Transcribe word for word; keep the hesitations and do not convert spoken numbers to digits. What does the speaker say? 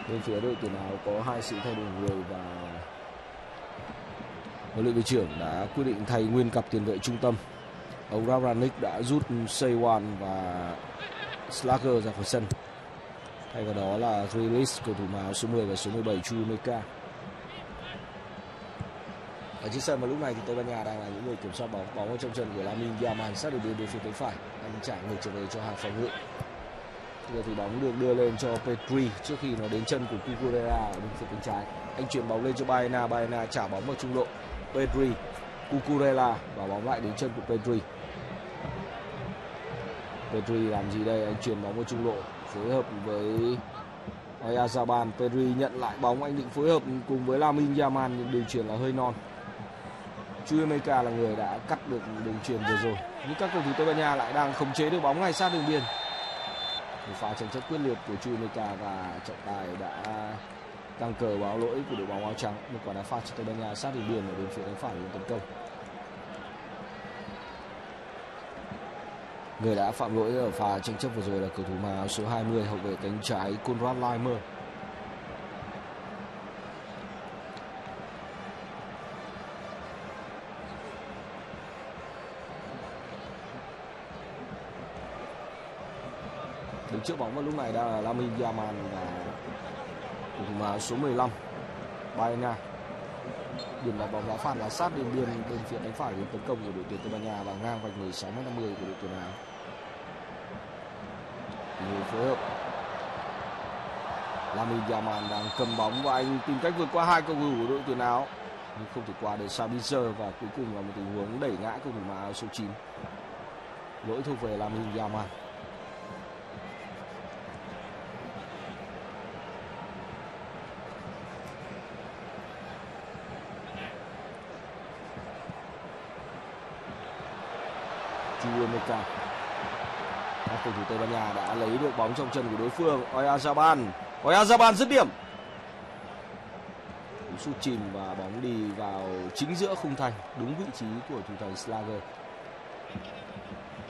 Bên phía đội tuyển Áo có hai sự thay đổi người và huấn luyện viên trưởng đã quyết định thay nguyên cặp tiền vệ trung tâm. Ông Ravranic đã rút Seywan và Slager ra khỏi sân. Thay vào đó là Grealish, cầu thủ áo số mười và số mười bảy Chukwuemeka. Ở trên sân vào lúc này thì Tây Ban Nha đang là những người kiểm soát bóng. Bóng ở trong chân của Lamine Yamal sát được bên bên phía cánh phải. Anh trả ngược trở về cho hàng phòng ngự. Giờ thì bóng được đưa lên cho Pedri trước khi nó đến chân của Cucurella ở bên phía cánh trái. Anh chuyển bóng lên cho Baena, Baena trả bóng vào trung lộ. Pedri, Cucurella và bóng lại đến chân của Pedri. Pedri làm gì đây? Anh chuyển bóng vào trung lộ, phối hợp với Oyarzabal. Pedri nhận lại bóng, anh định phối hợp cùng với Lamine Yamal nhưng đường chuyền là hơi non. Chukwuemeka là người đã cắt được đường chuyền vừa rồi. Nhưng các cầu thủ Tây Ban Nha lại đang khống chế được bóng ngay sát đường biên. Một pha tranh chấp quyết liệt của Chukwuemeka và trọng tài đã căng cờ báo lỗi của đội bóng áo trắng. Một quả đá phạt cho Tây Ban Nha sát đường biên ở bên phía cánh phải của tấn công. Người đã phạm lỗi ở pha tranh chấp vừa rồi là cầu thủ mang áo số hai mươi, hậu vệ cánh trái Konrad Laimer. Đứng trước bóng vào lúc này đang là Lamine Yamal và cầu thủ mang áo số mười lăm Baena. Điểm đặt bóng đá phạt là sát đường biên bên phía cánh phải của tấn công của đội tuyển Tây Ban Nha và ngang vạch mười sáu mét năm mươi của đội tuyển Áo. Người phối hợp Lamine Yamal đang cầm bóng và anh tìm cách vượt qua hai cầu thủ của đội tuyển Áo nhưng không thể qua được Sabitzer và cuối cùng là một tình huống đẩy ngã cầu thủ mang áo số chín. Lỗi thuộc về Lamine Yamal. Chukwuemeka. Các cầu thủ Tây Ban Nha đã lấy được bóng trong chân của đối phương. Oyarzabal, Oyarzabal dứt điểm. Sút chìm và bóng đi vào chính giữa khung thành, đúng vị trí của thủ thành Slager.